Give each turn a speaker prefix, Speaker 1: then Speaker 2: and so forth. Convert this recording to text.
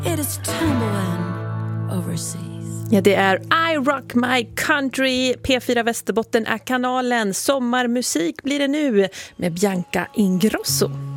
Speaker 1: It is tumbling overseas.
Speaker 2: Ja, det är I Rock My Country. P4 Västerbotten är kanalen. Sommarmusik blir det nu med Bianca Ingrosso.